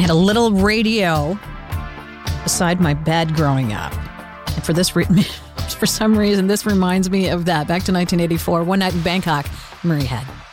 had a little radio beside my bed growing up. And for some reason, this reminds me of that. Back to 1984, one night in Bangkok, Marie Head.